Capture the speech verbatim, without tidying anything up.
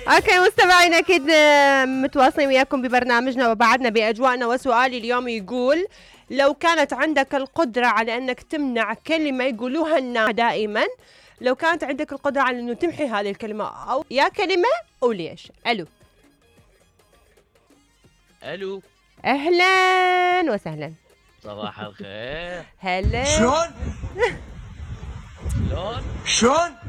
اوكي مستمعينا اكيد آه، متواصلين وياكم ببرنامجنا وبعدنا باجواءنا، وسؤالي اليوم يقول: لو كانت عندك القدرة على انك تمنع كلمة يقولوها الناس دائما، لو كانت عندك القدرة على انه تمحي هذه الكلمة او يا كلمة وليش؟ الو الو اهلا وسهلا. صباح الخير. هلا شلون؟ شلون؟ شلون؟